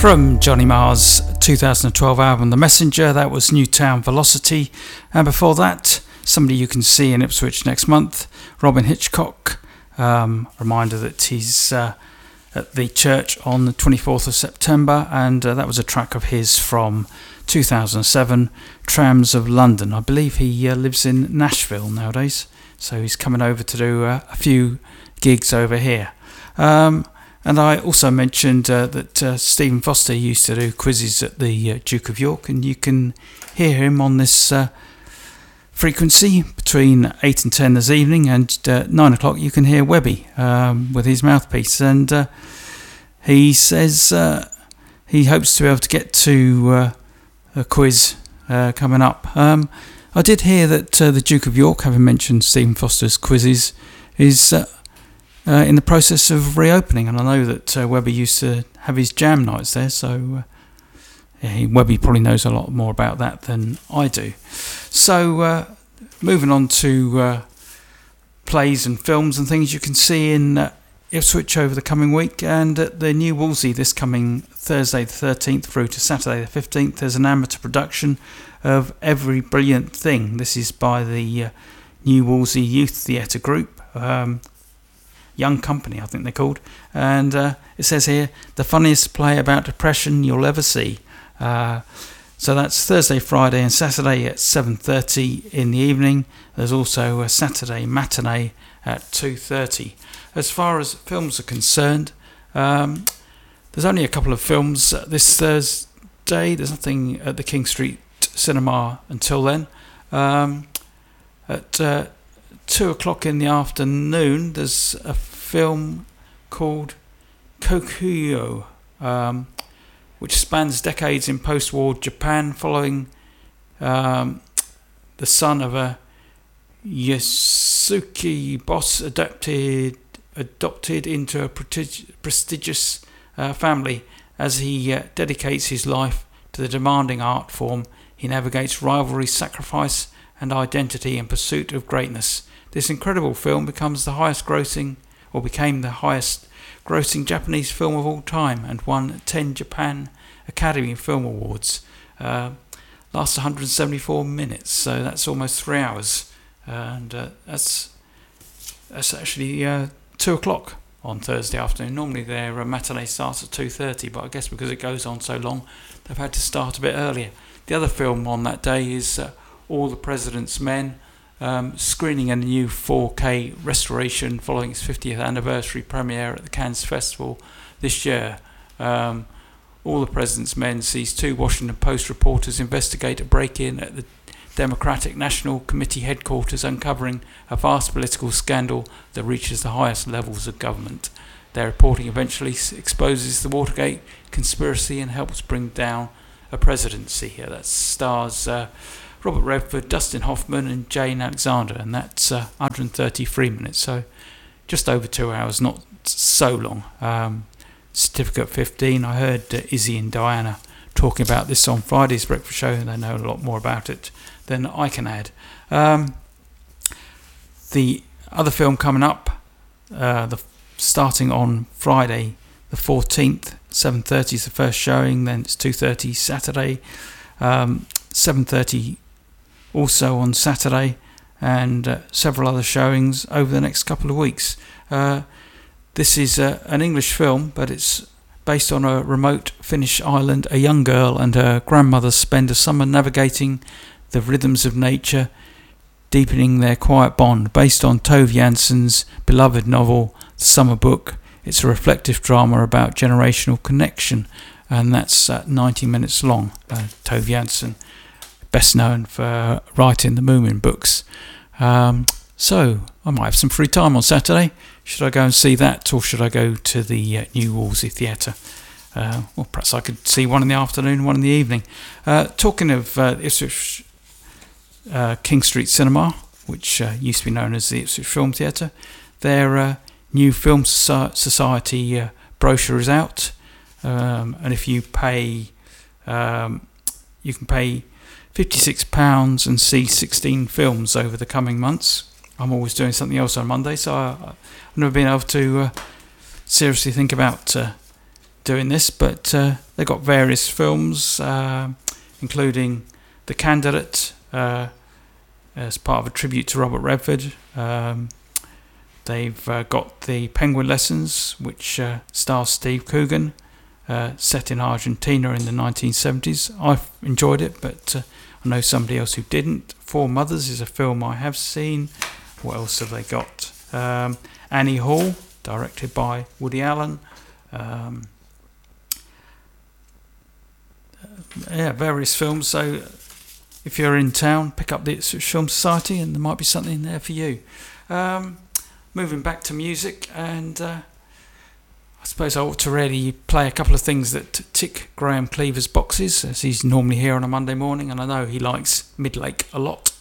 From Johnny Marr's 2012 album The Messenger, that was Newtown Velocity, and before that, somebody you can see in Ipswich next month, Robin Hitchcock. Reminder that he's at the church on the 24th of September, and that was a track of his from 2007, Trams of London. I believe he lives in Nashville nowadays, so he's coming over to do a few gigs over here. And I also mentioned that Stephen Foster used to do quizzes at the Duke of York, and you can hear him on this frequency between 8 and 10 this evening, and 9 o'clock you can hear Webby with his mouthpiece. And he says he hopes to be able to get to a quiz coming up. I did hear that the Duke of York, having mentioned Stephen Foster's quizzes, is in the process of reopening, and I know that Webby used to have his jam nights there, so Webby probably knows a lot more about that than I do. So moving on to plays and films and things you can see in Ipswich over the coming week, and at the New Wolsey this coming Thursday the 13th through to Saturday the 15th, there's an amateur production of Every Brilliant Thing. This is by the New Wolsey Youth Theatre Group, Young Company I think they're called, and it says here, the funniest play about depression you'll ever see. So that's Thursday, Friday and Saturday at 7:30 in the evening. There's also a Saturday matinee at 2:30. As far as films are concerned, there's only a couple of films this Thursday. There's nothing at the King Street Cinema until then. At 2 o'clock in the afternoon, there's a film called Kokuyo, which spans decades in post-war Japan, following the son of a Yasuki boss adopted into a prestigious family. As he dedicates his life to the demanding art form, he navigates rivalry, sacrifice and identity in pursuit of greatness. This incredible film became the highest grossing Japanese film of all time, and won 10 Japan Academy Film Awards. Lasts 174 minutes, so that's almost 3 hours, and that's actually 2 o'clock on Thursday afternoon. Normally their matinee starts at 2:30, but I guess because it goes on so long, they've had to start a bit earlier. The other film on that day is All the President's Men, screening a new 4K restoration following its 50th anniversary premiere at the Cannes Festival this year. All the President's Men sees two Washington Post reporters investigate a break-in at the Democratic National Committee headquarters, uncovering a vast political scandal that reaches the highest levels of government. Their reporting eventually exposes the Watergate conspiracy and helps bring down a presidency. That stars Robert Redford, Dustin Hoffman and Jane Alexander, and that's 133 minutes, so just over 2 hours, not so long. Certificate 15, I heard Izzy and Diana talking about this on Friday's breakfast show, and they know a lot more about it than I can add. The other film coming up, starting on Friday the 14th, 7:30 is the first showing, then it's 2:30 Saturday, 7:30 also on Saturday, and several other showings over the next couple of weeks. This is an English film, but it's based on a remote Finnish island. A young girl and her grandmother spend a summer navigating the rhythms of nature, deepening their quiet bond. Based on Tove Jansson's beloved novel, The Summer Book, it's a reflective drama about generational connection, and that's 90 minutes long. Tove Jansson, best known for writing the Moomin books. So I might have some free time on Saturday. Should I go and see that, or should I go to the New Wolsey Theatre? Well, perhaps I could see one in the afternoon, one in the evening. Talking of Ipswich King Street Cinema, which used to be known as the Ipswich Film Theatre, their new Film Society brochure is out, and if you pay, you can pay £56 and see 16 films over the coming months. I'm always doing something else on Monday, so I've never been able to seriously think about doing this, but they got various films, including The Candidate, as part of a tribute to Robert Redford. They've got The Penguin Lessons, which stars Steve Coogan, set in Argentina in the 1970s. I've enjoyed it, but I know somebody else who didn't. Four Mothers is a film I have seen. What else have they got? Annie Hall, directed by Woody Allen. Various films. So if you're in town, pick up the Ipswich Film Society and there might be something there for you. Moving back to music, and I suppose I ought to really play a couple of things that tick Graham Cleaver's boxes, as he's normally here on a Monday morning, and I know he likes Midlake a lot.